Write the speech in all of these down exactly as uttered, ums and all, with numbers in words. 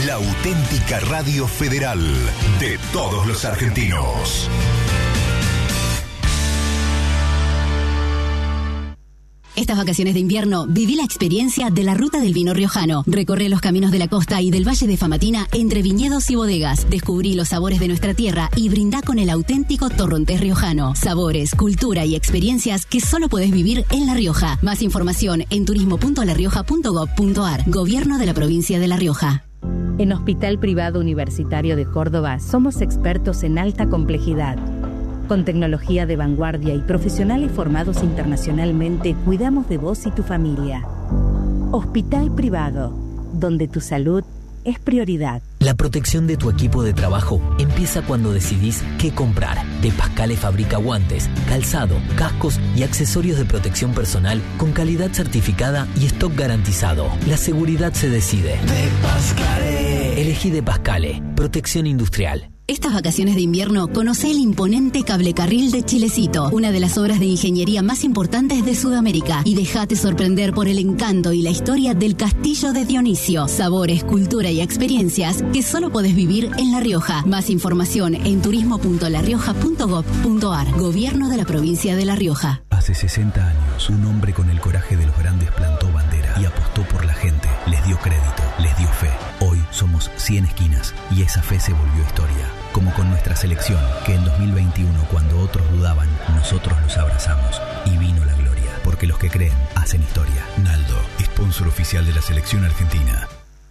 La auténtica radio federal de todos los argentinos. Estas vacaciones de invierno, viví la experiencia de la Ruta del Vino Riojano. Recorre los caminos de la costa y del Valle de Famatina entre viñedos y bodegas. Descubrí los sabores de nuestra tierra y brindá con el auténtico torrontés riojano. Sabores, cultura y experiencias que solo podés vivir en La Rioja. Más información en turismo punto la rioja punto gob punto ar. Gobierno de la provincia de La Rioja. En Hospital Privado Universitario de Córdoba somos expertos en alta complejidad. Con tecnología de vanguardia y profesionales formados internacionalmente, cuidamos de vos y tu familia. Hospital Privado, donde tu salud es prioridad. La protección de tu equipo de trabajo empieza cuando decidís qué comprar. De Pascale fabrica guantes, calzado, cascos y accesorios de protección personal con calidad certificada y stock garantizado. La seguridad se decide. De Pascale. Elegí De Pascale. Protección industrial. Estas vacaciones de invierno conocé el imponente cablecarril de Chilecito, una de las obras de ingeniería más importantes de Sudamérica, y dejate sorprender por el encanto y la historia del Castillo de Dionisio. Sabores, cultura y experiencias que solo podés vivir en La Rioja. Más información en turismo punto la rioja punto gob punto ar. Gobierno de la provincia de La Rioja. Hace sesenta años, un hombre con el coraje de los grandes plantó bandera y apostó por la gente. Les dio crédito, les dio fe. Hoy somos cien esquinas y esa fe se volvió historia. Como con nuestra selección, que en dos mil veintiuno, cuando otros dudaban, nosotros los abrazamos y vino la gloria. Porque los que creen hacen historia. Naldo, sponsor oficial de la selección argentina.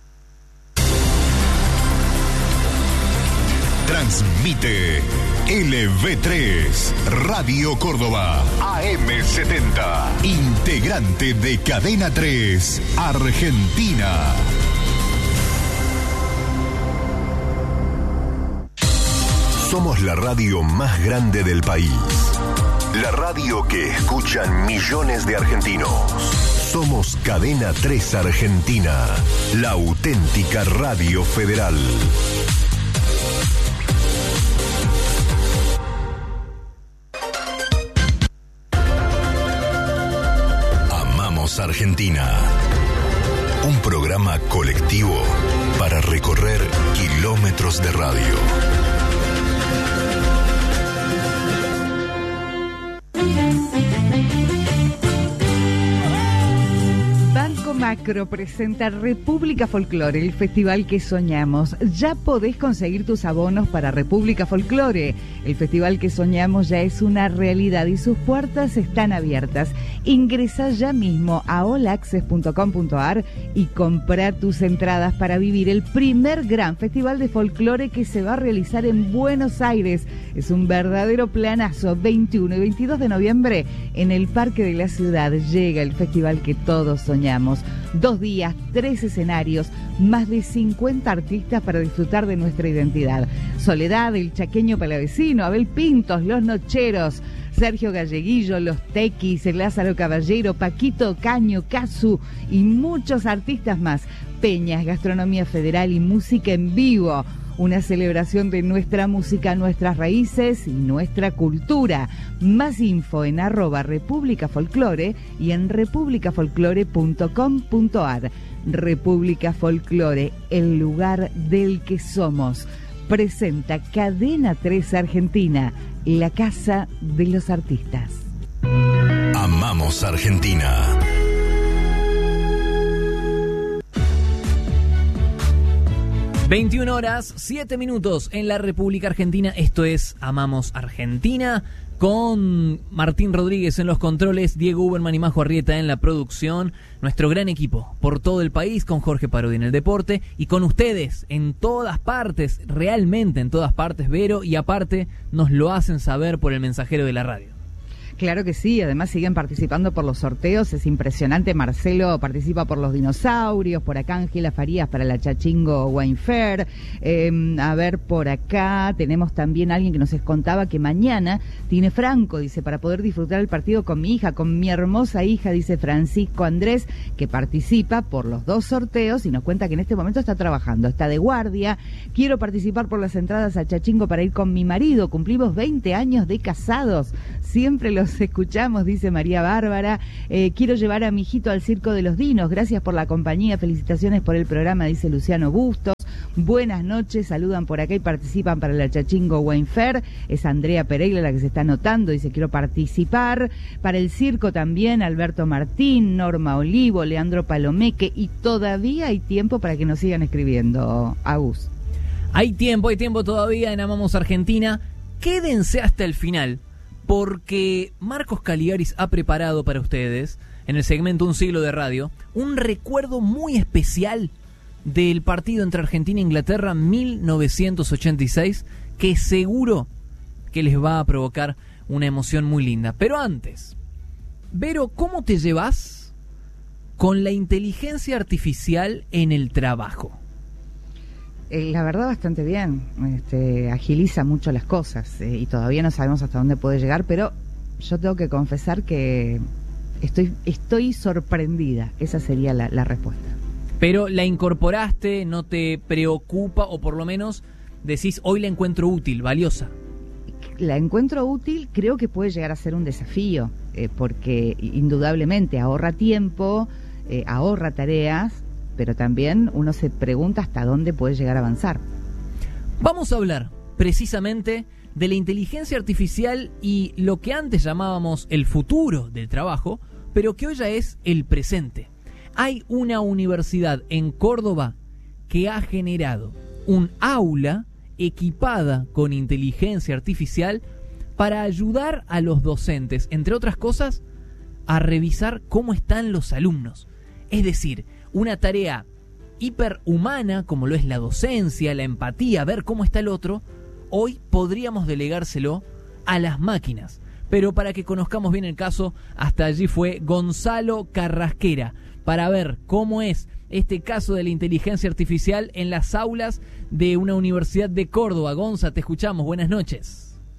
Transmite L V tres, Radio Córdoba, A M setenta, integrante de Cadena tres, Argentina. Somos la radio más grande del país. La radio que escuchan millones de argentinos. Somos Cadena tres Argentina, la auténtica radio federal. Amamos Argentina. Un programa colectivo para recorrer kilómetros de radio. Banco Macro presenta República Folklore, el festival que soñamos. Ya podés conseguir tus abonos para República Folklore. El festival que soñamos ya es una realidad y sus puertas están abiertas. Ingresa ya mismo a all access punto com punto ar y compra tus entradas para vivir el primer gran festival de folclore que se va a realizar en Buenos Aires. Es un verdadero planazo. veintiuno y veintidós de noviembre en el Parque de la Ciudad llega el festival que todos soñamos. Dos días, tres escenarios, más de cincuenta artistas para disfrutar de nuestra identidad. Soledad, el chaqueño palavecino, Abel Pintos, Los Nocheros, Sergio Galleguillo, Los Tequis, el Lázaro Caballero, Paquito Caño, Casu y muchos artistas más. Peñas, gastronomía federal y música en vivo. Una celebración de nuestra música, nuestras raíces y nuestra cultura. Más info en arroba República Folklore y en república folklore punto com punto ar. República Folklore, el lugar del que somos. Presenta Cadena tres Argentina, la casa de los artistas. Amamos Argentina. veintiuna horas, siete minutos en la República Argentina. Esto es Amamos Argentina, con Martín Rodríguez en los controles, Diego Uberman y Majo Arrieta en la producción. Nuestro gran equipo por todo el país, con Jorge Parodi en el deporte y con ustedes en todas partes, realmente en todas partes, Vero, y aparte nos lo hacen saber por el mensajero de la radio. Claro que sí, además siguen participando por los sorteos, es impresionante. Marcelo participa por los dinosaurios, por acá Ángela Farías para la Chachingo Wine Fair. Eh, a ver, por acá tenemos también a alguien que nos contaba que mañana tiene Franco, dice, para poder disfrutar el partido con mi hija, con mi hermosa hija, dice Francisco Andrés, que participa por los dos sorteos y nos cuenta que en este momento está trabajando, está de guardia. Quiero participar por las entradas a Chachingo para ir con mi marido, cumplimos veinte años de casados, siempre los escuchamos, dice María Bárbara. Eh, quiero llevar a mi hijito al Circo de los Dinos, gracias por la compañía, felicitaciones por el programa, dice Luciano Bustos. Buenas noches, saludan por acá y participan para la Chachingo Wine Fair. Es Andrea Pereira la que se está anotando, dice quiero participar. Para el circo también Alberto Martín, Norma Olivo, Leandro Palomeque, y todavía hay tiempo para que nos sigan escribiendo, Agus. Hay tiempo, hay tiempo todavía en Amamos Argentina. Quédense hasta el final, porque Marcos Caligaris ha preparado para ustedes, en el segmento Un Siglo de Radio, un recuerdo muy especial del partido entre Argentina e Inglaterra mil novecientos ochenta y seis, que seguro que les va a provocar una emoción muy linda. Pero antes, Vero, ¿cómo te llevas con la inteligencia artificial en el trabajo? Eh, la verdad bastante bien, este, agiliza mucho las cosas eh, y todavía no sabemos hasta dónde puede llegar, pero yo tengo que confesar que estoy, estoy sorprendida, esa sería la, la respuesta. Pero la incorporaste, no te preocupa, o por lo menos decís, hoy la encuentro útil, valiosa. La encuentro útil, creo que puede llegar a ser un desafío, eh, porque indudablemente ahorra tiempo, eh, ahorra tareas, pero también uno se pregunta hasta dónde puede llegar a avanzar. Vamos a hablar precisamente de la inteligencia artificial y lo que antes llamábamos el futuro del trabajo, pero que hoy ya es el presente. Hay una universidad en Córdoba que ha generado un aula equipada con inteligencia artificial para ayudar a los docentes, entre otras cosas, a revisar cómo están los alumnos. Es decir, una tarea hiperhumana como lo es la docencia, la empatía, ver cómo está el otro, hoy podríamos delegárselo a las máquinas. Pero para que conozcamos bien el caso, hasta allí fue Gonzalo Carrasquera, para ver cómo es este caso de la inteligencia artificial en las aulas de una universidad de Córdoba. Gonza, te escuchamos, buenas noches.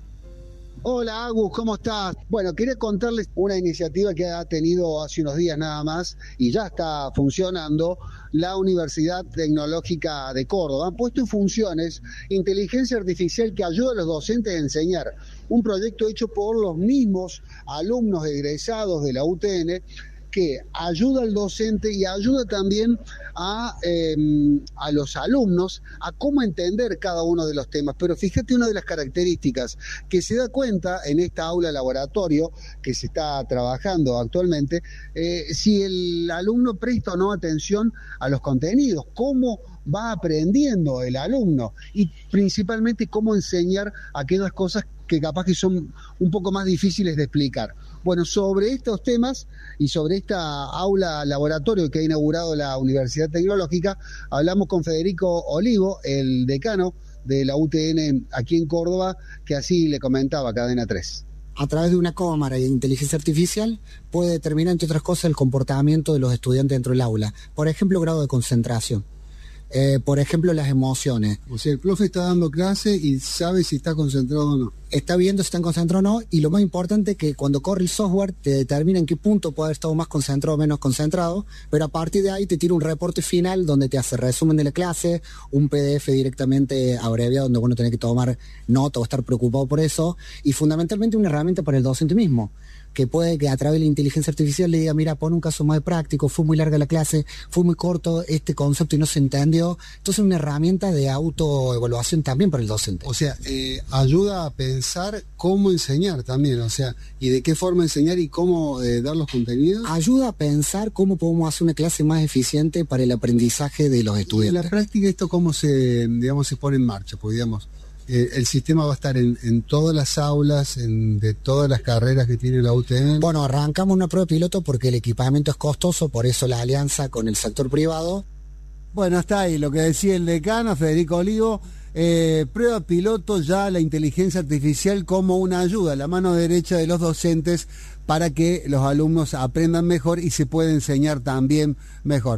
Hola Agus, ¿cómo estás? Bueno, quería contarles una iniciativa que ha tenido hace unos días nada más y ya está funcionando la Universidad Tecnológica de Córdoba. Han puesto en funciones inteligencia artificial que ayuda a los docentes a enseñar. Un proyecto hecho por los mismos alumnos egresados de la U T N que ayuda al docente y ayuda también a, eh, a los alumnos a cómo entender cada uno de los temas. Pero fíjate una de las características que se da cuenta en esta aula laboratorio que se está trabajando actualmente, eh, si el alumno presta o no atención a los contenidos, cómo va aprendiendo el alumno y principalmente cómo enseñar aquellas cosas que capaz que son un poco más difíciles de explicar. Bueno, sobre estos temas y sobre esta aula laboratorio que ha inaugurado la Universidad Tecnológica, hablamos con Federico Olivo, el decano de la U T N aquí en Córdoba, que así le comentaba a Cadena tres. A través de una cámara de inteligencia artificial puede determinar, entre otras cosas, el comportamiento de los estudiantes dentro del aula. Por ejemplo, grado de concentración. Eh, por ejemplo, las emociones. O sea, el profe está dando clase y sabe si está concentrado o no. Está viendo si están concentrados o no, y lo más importante es que cuando corre el software te determina en qué punto puede haber estado más concentrado o menos concentrado, pero a partir de ahí te tira un reporte final donde te hace resumen de la clase, un P D F directamente abreviado donde uno tiene que tomar nota o estar preocupado por eso, y fundamentalmente una herramienta para el docente mismo, que puede que a través de la inteligencia artificial le diga, mira, pon un caso más práctico, fue muy larga la clase, fue muy corto este concepto y no se entendió. Entonces una herramienta de autoevaluación también para el docente. O sea, eh, ayuda a pensar cómo enseñar también, o sea, y de qué forma enseñar y cómo eh, dar los contenidos. Ayuda a pensar cómo podemos hacer una clase más eficiente para el aprendizaje de los estudiantes. En la práctica, ¿esto cómo se, digamos, se pone en marcha? Pues, digamos, Eh, el sistema va a estar en, en todas las aulas, en, de todas las carreras que tiene la U T N. Bueno, arrancamos una prueba piloto porque el equipamiento es costoso, por eso la alianza con el sector privado. Bueno, está ahí lo que decía el decano Federico Olivo, eh, prueba piloto ya la inteligencia artificial como una ayuda, la mano derecha de los docentes para que los alumnos aprendan mejor y se pueda enseñar también mejor.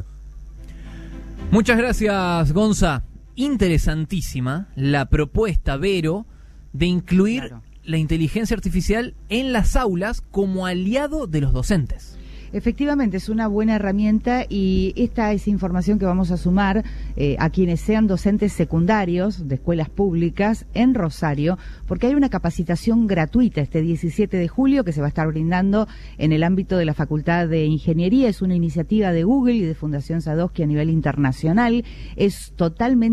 Muchas gracias, Gonza. Interesantísima la propuesta, Vero, de incluir claro. la inteligencia artificial en las aulas como aliado de los docentes. Efectivamente, es una buena herramienta y esta es información que vamos a sumar eh, a quienes sean docentes secundarios de escuelas públicas en Rosario, porque hay una capacitación gratuita este diecisiete de julio que se va a estar brindando en el ámbito de la Facultad de Ingeniería. Es una iniciativa de Google y de Fundación Sadowski a nivel internacional. Es totalmente